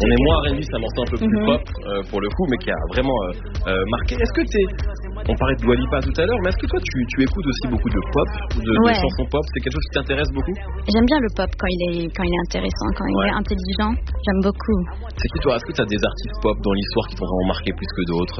On est moins R&B, c'est un morceau un peu plus pop pour le coup, mais qui a vraiment marqué. Est-ce que on parlait de Dua Lipa tout à l'heure, mais est-ce que toi tu écoutes aussi beaucoup de pop, de chansons pop? C'est quelque chose qui t'intéresse beaucoup? J'aime bien le pop quand il est intéressant, quand il est intelligent. J'aime beaucoup. C'est qui toi? Est-ce que tu as des artistes pop dans l'histoire qui t'ont vraiment marqué plus que d'autres?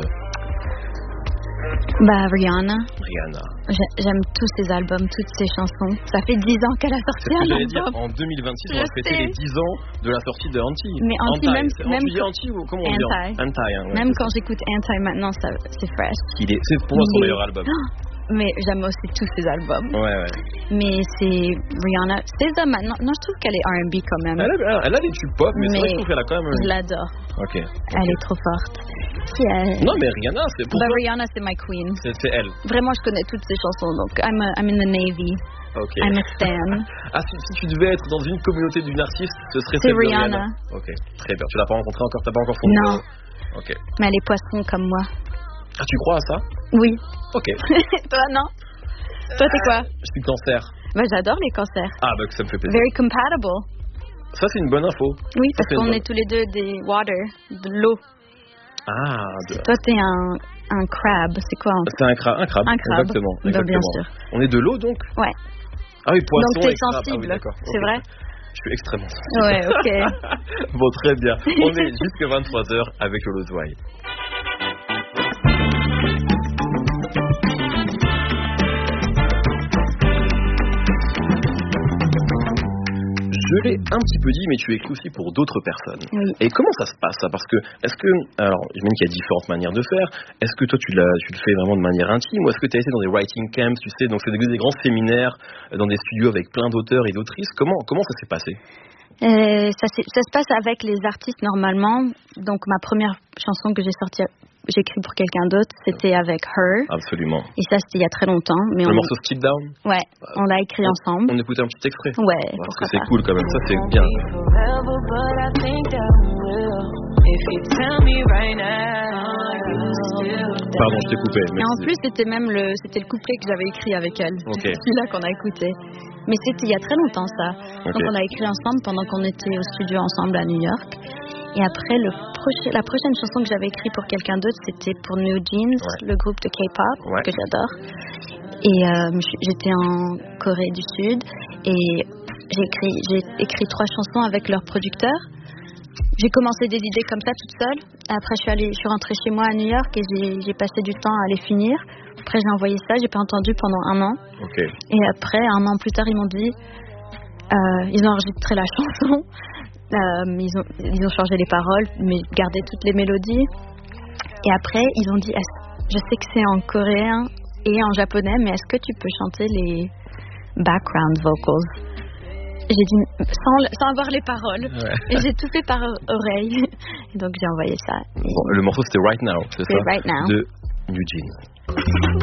Rihanna. J'aime tous ses albums, toutes ses chansons. Ça fait 10 ans qu'elle a sorti un album. Dire, en 2026, on va fêter les 10 ans de la sortie de Anti. Mais Anti, même tu dis Anti ou comment on dit? Anti. Même quand j'écoute Anti maintenant, c'est fresh. C'est pour moi son meilleur album. Mais j'aime aussi tous ses albums. Ouais. Mais c'est Rihanna. SZA maintenant, non, je trouve qu'elle est R&B quand même. Elle a des tubes pop, mais c'est vrai que je trouve qu'elle a quand même. Je l'adore. Ok. Elle est trop forte. Non, mais Rihanna, c'est pour. Rihanna, c'est my queen. C'est elle. Vraiment, je connais toutes ses chansons, donc I'm in the Navy. Ok. I'm a stan. Si tu devais être dans une communauté d'une artiste, ce serait c'est celle de Rihanna. Ok, très bien. Tu l'as pas rencontrée encore? T'as pas encore fondé? Non. Ok. Mais elle est poisson comme moi. Ah, tu crois à ça? Oui. Ok. Toi, non? Toi, t'es quoi? Je suis Cancer. J'adore les cancers. Ah, ça me fait plaisir. Very compatible. Ça, c'est une bonne info. Oui, parce qu'on est tous les deux des water, de l'eau. Ah. Toi, t'es un crabe. C'est quoi? C'est un crabe. Exactement. Bien sûr. On est de l'eau, donc? Ouais. Ah oui, poisson. Donc, t'es et crabe. sensible. Ah, oui, d'accord. C'est vrai? Je suis extrêmement sensible. Ouais, ok. Bon, très bien. On est jusqu'à 23h avec Lolo Zouaï. Je l'ai un petit peu dit, mais tu écris aussi pour d'autres personnes. Oui. Et comment ça se passe, ça? Parce que, alors, j'imagine qu'il y a différentes manières de faire. Est-ce que toi, tu le fais vraiment de manière intime, ou est-ce que tu as été dans des writing camps, tu sais, donc c'est des grands séminaires dans des studios avec plein d'auteurs et d'autrices. Comment ça s'est passé? Ça se passe avec les artistes normalement. Donc ma première chanson que j'ai écrit pour quelqu'un d'autre, c'était avec Her. Absolument. Et ça, c'était il y a très longtemps. Mais le morceau Skip Down? Ouais, on l'a écrit ensemble. On écoutait un petit extrait? Ouais, parce que c'est cool quand même, ça c'est bien. Pardon, je t'ai coupé. Et en plus, c'était le couplet que j'avais écrit avec elle. Okay. C'est celui-là qu'on a écouté. Mais c'était il y a très longtemps, ça. Okay. Donc on a écrit ensemble pendant qu'on était au studio ensemble à New York. Et après, la prochaine chanson que j'avais écrite pour quelqu'un d'autre, c'était pour New Jeans, le groupe de K-pop que j'adore. Et j'étais en Corée du Sud et j'ai écrit 3 chansons avec leur producteur. J'ai commencé des idées comme ça toute seule. Après, je suis rentrée chez moi à New York et j'ai passé du temps à les finir. Après, j'ai envoyé ça, j'ai pas entendu pendant 1 an. Okay. Et après, 1 an plus tard, ils m'ont dit, ils ont enregistré la chanson, ils ont changé les paroles, mais gardé toutes les mélodies. Et après, ils ont dit, je sais que c'est en coréen et en japonais, mais est-ce que tu peux chanter les background vocals? J'ai dit sans avoir les paroles. Et j'ai tout fait par oreille. Et donc j'ai envoyé ça. Bon, le morceau c'était Right Now, c'est ça? Right Now. De New Jeans.